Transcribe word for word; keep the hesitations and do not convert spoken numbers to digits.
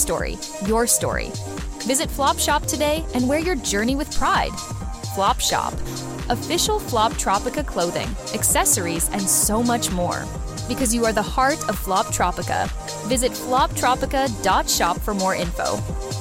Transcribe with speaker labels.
Speaker 1: story, your story. Visit Flop Shop today and wear your journey with pride. Flop Shop, official Floptropica clothing, accessories, and so much more. Because you are the heart of Floptropica. Visit floptropica dot shop for more info.